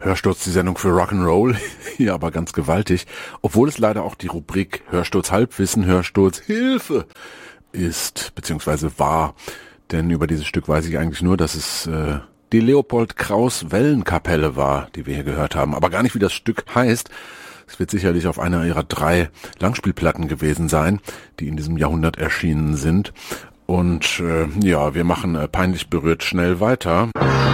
Hörsturz, die Sendung für Rock'n'Roll, hier aber ganz gewaltig, obwohl es leider auch die Rubrik Hörsturz Halbwissen, Hörsturz Hilfe ist, beziehungsweise war. Denn über dieses Stück weiß ich eigentlich nur, dass es die Leopold Krauss Wellenkapelle war, die wir hier gehört haben. Aber gar nicht, wie das Stück heißt. Es wird sicherlich auf einer ihrer 3 Langspielplatten gewesen sein, die in diesem Jahrhundert erschienen sind. Und ja, wir machen peinlich berührt schnell weiter.